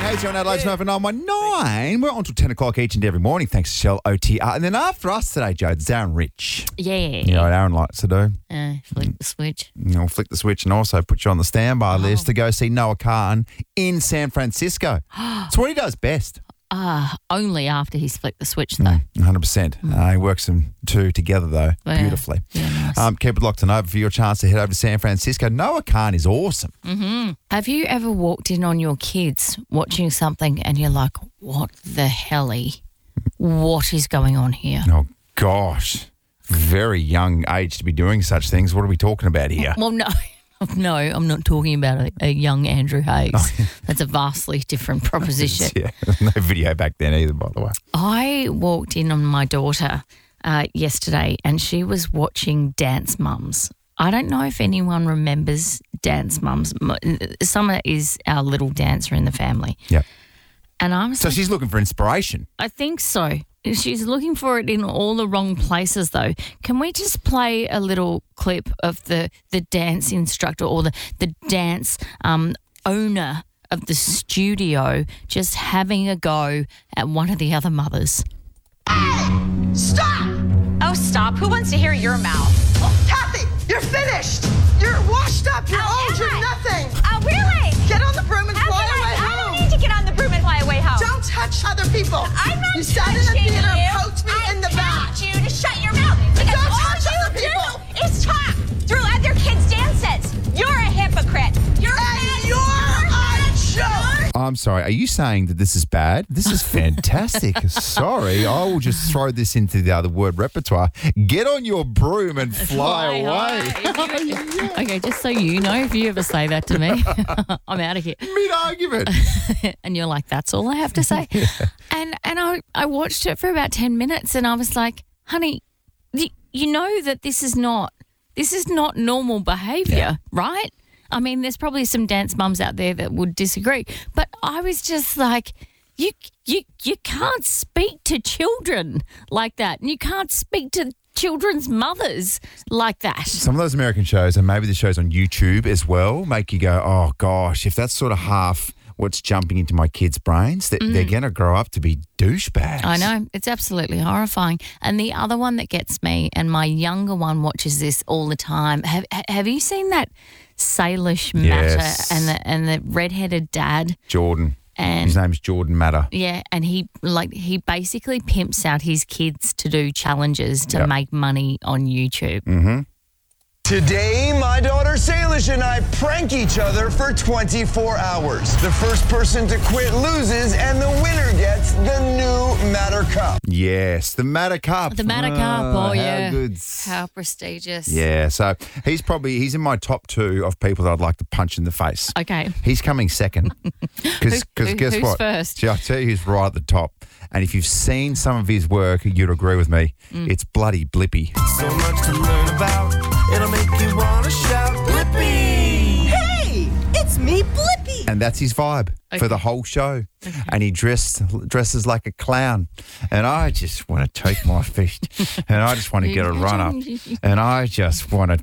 Hey, John Adelaide's over 919. We're on till 10 o'clock each and every morning, thanks to Shell OTR. And then after us today, Joe, it's Aaron Rich. Yeah. You know what Aaron likes to do? Flick the switch. We'll flick the switch and also put you on the standby list to go see Noah Kahan in San Francisco. It's what he does best. Only after he's flicked the switch, though. 100%. He works them two together, though, Yeah. beautifully. Yeah, nice. Keep it locked and over for your chance to head over to San Francisco. Noah Kahan is awesome. Have you ever walked in on your kids watching something and you're like, what the helly? What is going on here? Oh, gosh. Very young age to be doing such things. What are we talking about here? Well, no. No, I'm not talking about a young Andrew Hayes. That's a vastly different proposition. Yeah, there's no video back then either, by the way. I walked in on my daughter yesterday and she was watching Dance Mums. I don't know if anyone remembers Dance Mums. Summer is our little dancer in the family. Yeah. And I was So she's looking for inspiration. I think so. She's looking for it in all the wrong places, though. Can we just play a little clip of the dance instructor or the dance owner of the studio just having a go at one of the other mothers? Stop! Oh, stop. Who wants to hear your mouth? Oh, Kathy, you're finished. You're washed up. You're Oh, old. am You're I? nothing. Oh, really? Get on the broom and How fly can away I home. don't need to get on the broom and fly away home. Don't touch other people. I'm not You sat in the touching theater you. and poked me in the back. I told you to shut your mouth. Because Don't all touch you other people. do is talk through other kids' dances. You're a hypocrite. You're And you're a joke. I'm sorry. Are you saying that this is bad? This is fantastic. Sorry. I will just throw this into the other word repertoire. Get on your broom and fly away. Okay, just so you know, if you ever say that to me, I'm out of here. Mid-argument. And you're like, that's all I have to say. And I watched it for about 10 minutes and I was like, honey, you know that this is not normal behaviour, right? I mean, there's probably some dance mums out there that would disagree, but I was just like, you can't speak to children like that, and you can't speak to children's mothers like that. Some of those American shows, and maybe the shows on YouTube as well, make you go, oh, gosh, if that's sort of half what's jumping into my kids' brains, that they're going to grow up to be douchebags. I know. It's absolutely horrifying. And the other one that gets me, and my younger one watches this all the time, have you seen that Salish Matter and the redheaded dad? Jordan. And his name's Jordan Matter. Yeah, and he basically pimps out his kids to do challenges to make money on YouTube. Mm-hmm. Today, my daughter Salish and I prank each other for 24 hours. The first person to quit loses, and the winner gets the new Matter Cup. Yes, the Matter Cup. The Matter Cup, how yeah. good. How prestigious. Yeah, so he's in my top two of people that I'd like to punch in the face. Okay. He's coming second. Because guess who's what? first? I'll tell you who's right at the top. And if you've seen some of his work, you'd agree with me. It's bloody Blippi. So much to learn about, it'll make you want to shout, Blippi! Hey, it's me, Blippi. And that's his vibe for the whole show. Okay. And he dresses like a clown. And I just want to take my fist and I just want to get a run up. And I just want to